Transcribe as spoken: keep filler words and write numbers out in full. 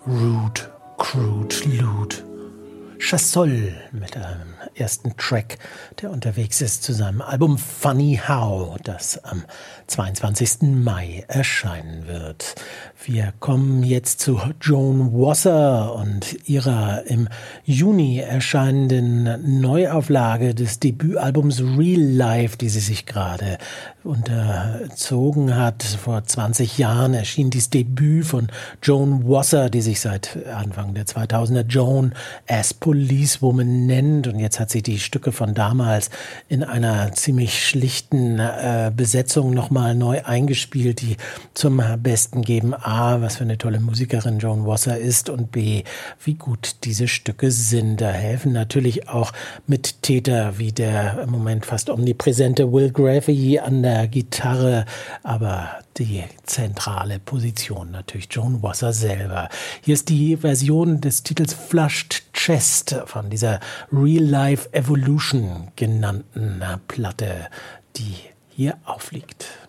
Rude, Crude, Lewd. Chassol mit einem ersten Track, der unterwegs ist zu seinem Album Funny How, das am zweiundzwanzigsten Mai erscheinen wird. Wir kommen jetzt zu Joan Wasser und ihrer im Juni erscheinenden Neuauflage des Debütalbums Real Life, die sie sich gerade unterzogen hat. Vor zwanzig Jahren erschien dieses Debüt von Joan Wasser, die sich seit Anfang der zweitausender Joan as Policewoman nennt. Und jetzt hat sie die Stücke von damals in einer ziemlich schlichten äh, Besetzung nochmal neu eingespielt, die zum Besten geben: A, was für eine tolle Musikerin Joan Wasser ist, und B, wie gut diese Stücke sind. Da helfen natürlich auch Mittäter wie der im Moment fast omnipräsente Will Graffey an der Gitarre, aber die zentrale Position natürlich Joan Wasser selber. Hier ist die Version des Titels Flushed Chest von dieser Real Life Evolution genannten Platte, die hier aufliegt.